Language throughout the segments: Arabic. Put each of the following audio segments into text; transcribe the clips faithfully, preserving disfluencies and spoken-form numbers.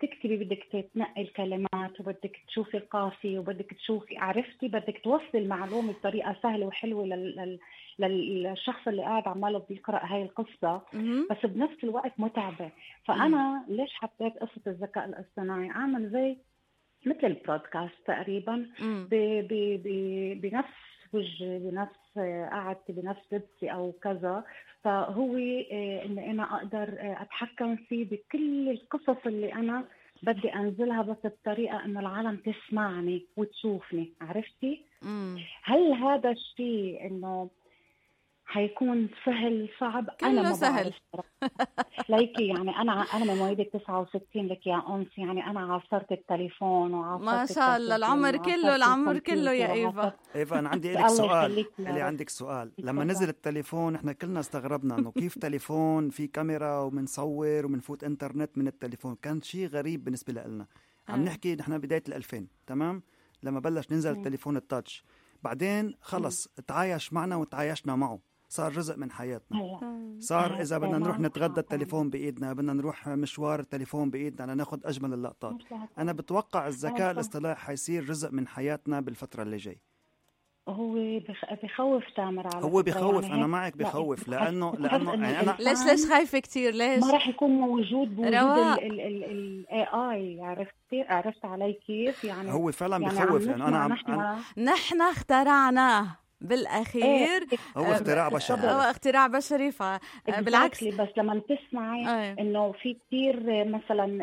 تكتبي بدك تنقي الكلمات وبدك تشوفي القافية وبدك تشوفي عرفتي بدك توصل المعلومة بطريقة سهلة وحلوة لل... للشخص اللي قاعد عماله بيقرأ هاي القصة، بس بنفس الوقت متعبة. فأنا ليش حبيت قصة الذكاء الاصطناعي؟ أعمل زي مثل البودكاست تقريبا ب... ب... ب... بنفس وجهي، بنفس قعدتي، بنفس لبسي أو كذا. فهو إن أنا أقدر أتحكم فيه بكل القصص اللي أنا بدي أنزلها، بس بطريقة إن العالم تسمعني وتشوفني. عرفتي؟ مم. هل هذا الشيء إنه حيكون سهل صعب؟ أنا ما سهل ليكي يعني أنا أنا من مواليد تسعة وستين لك يا أنس، يعني أنا عاصرت التليفون وعاصرت ما شاء الله العمر كله العمر كله يا إيفا. إيفا أنا عندي لك سؤال اللي عندك سؤال. لما نزل التليفون إحنا كلنا استغربنا إنه كيف تليفون في كاميرا ومنصور ومنفوت إنترنت من التليفون، كان شيء غريب بالنسبة لنا. عم نحكي نحن بداية الألفين تمام لما بلش ننزل التليفون التاتش، بعدين خلص تعايش معنا وتعايشنا معه، صار جزء من حياتنا. صار إذا بدنا نروح نتغدى التليفون بإيدنا، بدنا نروح مشوار التليفون بإيدنا لناخد أجمل اللقطات. أنا بتوقع الذكاء الاصطناعي حيصير جزء من حياتنا بالفترة اللي جاي. هو بخوف تامر على هو بخوف يعني. أنا معك بخوف لأنه لأنه يعني أنا ليش ليش خايفة كتير؟ ليش ما راح يكون موجود بوجود ال ال ال إيه آي؟ عرفتي عرفت علي كيف يعني؟ هو فعلا بخوف يعني. أنا عم نحن اخترعناه بالأخير إيه. هو اختراع بشري، هو اختراع بشري. فبالعكس بس لما تسمعي أيه. إنه في كتير مثلا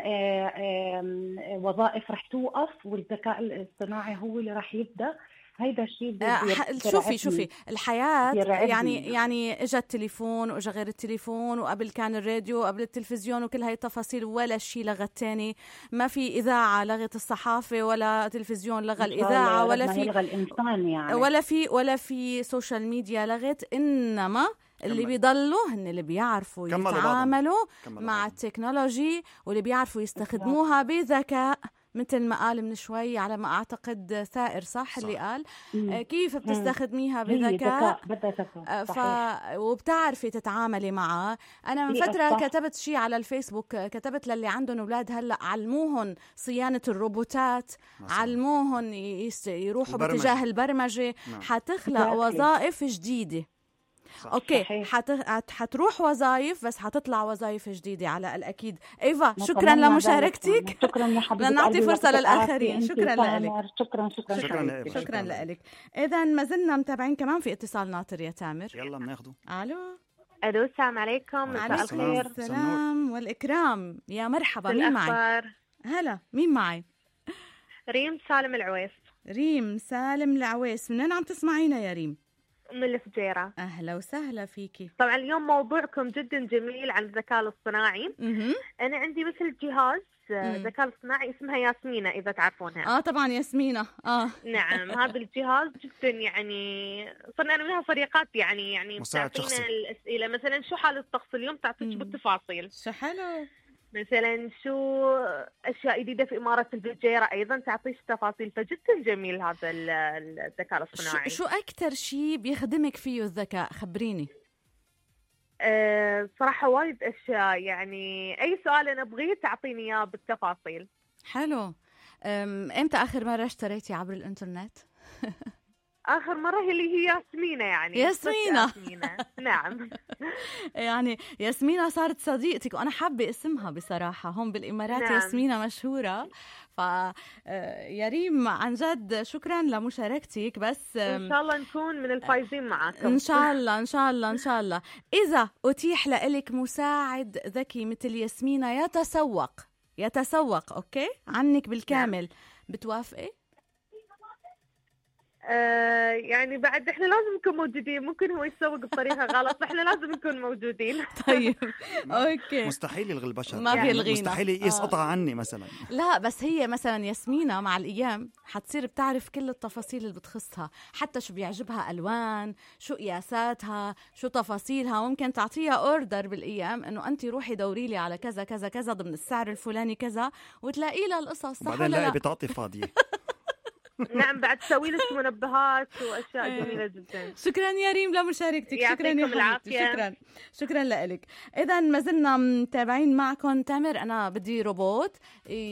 وظائف رح توقف والذكاء الاصطناعي هو اللي رح يبدأ، هيدا الشيء شوفي شوفي الحياة يعني يعني اجى التليفون واجى غير التليفون، وقبل كان الراديو وقبل التلفزيون وكل هاي التفاصيل، ولا شيء لغى التاني. ما في إذاعة لغت الصحافة، ولا تلفزيون لغى الإذاعة، ولا في الإنسان يعني. ولا في ولا في سوشيال ميديا لغت. إنما اللي بيضلوا هن اللي بيعرفوا يتعاملوا مع التكنولوجي واللي بيعرفوا يستخدموها بذكاء، مثل ما قال من شوي على ما أعتقد ثائر صح, صح. اللي قال مم. كيف بتستخدميها بذكاء ف... وبتعرفي تتعاملي معها. أنا من فترة صح. كتبت شيء على الفيسبوك، كتبت للي عندهم أولاد هلأ علموهم صيانة الروبوتات، علموهم يس... يروحوا البرمجة. باتجاه البرمجة نعم. حتخلق وظائف جديدة. صح. اوكي حت... حتروح وظائف بس حتطلع وظائف جديدة على الأكيد. إيفا شكرا لمشاركتك، شكرا يا حبيبتي، نعطي فرصة للآخرين. شكرا لك. شكرا شكرا شكرا, شكرا لك. إذا ما زلنا متابعين كمان في اتصال ناطر يا تامر، يلا بناخده. ألو ألو السلام عليكم. مساء الخير. السلام والإكرام، يا مرحبا. مين معي؟ هلا مين معي؟ ريم سالم العويس. ريم سالم العويس، منين عم تسمعينا يا ريم؟ من الفجيرة. أهلا وسهلا فيكي. طبعا اليوم موضوعكم جدا جميل عن الذكاء الاصطناعي. م- أنا عندي مثل جهاز ذكاء اصطناعي اسمها ياسمينة، إذا تعرفونها. آه طبعا ياسمينة. آه نعم هذا الجهاز جدا يعني صرنا أنا منها صديقات، يعني يعني تعطينا الأسئلة مثلا شو حالة الطقس اليوم، تعطيك بالتفاصيل. شو حلو. مثلا شو أشياء جديدة في إمارة الفجيرة أيضا تعطيش تفاصيل، فجدا جميل هذا الذكاء الاصطناعي. شو أكتر شيء بيخدمك فيه الذكاء؟ خبريني. أه صراحة وايد أشياء، يعني أي سؤال أنا أبغيه تعطيني إياه بالتفاصيل. حلو. إمتى آخر مرة اشتريتي عبر الإنترنت؟ آخر مرة اللي هي ياسمينة يعني. ياسمينة. ياسمينة. نعم. يعني ياسمينة صارت صديقتك، وأنا حابة اسمها بصراحة. هم بالإمارات نعم. ياسمينة مشهورة. ف يا ريم عن جد شكرا لمشاركتك. بس إن شاء الله نكون من الفايزين معاكم. إن شاء الله إن شاء الله إن شاء الله. إذا أتيح لك مساعد ذكي مثل ياسمينة يتسوق يتسوق أوكي عنك بالكامل نعم. بتوافقي؟ آه يعني بعد احنا لازم نكون موجودين، ممكن هو يسوق بطريقه غلط، احنا لازم نكون موجودين. طيب اوكي. مستحيل يلغي البشر، ما يعني بيلغينا، مستحيل يسقطها آه. عني مثلا. لا بس هي مثلا ياسمينة مع الايام حتصير بتعرف كل التفاصيل اللي بتخصها، حتى شو بيعجبها الوان، شو قياساتها، شو تفاصيلها. ممكن تعطيها اوردر بالايام انه انت روحي دوري لي على كذا كذا كذا ضمن السعر الفلاني كذا، وتلاقي لها القصص صح ولا لا. بعدين لاقي بطاقتي فاضيه. نعم بعد تسوي لك منبهات واشياء جميله جدا. شكرا يا ريم لمشاركتك. شكرا يا حبيبتي. شكرا شكرا لك. اذا ما زلنا متابعين معكم. تامر انا بدي روبوت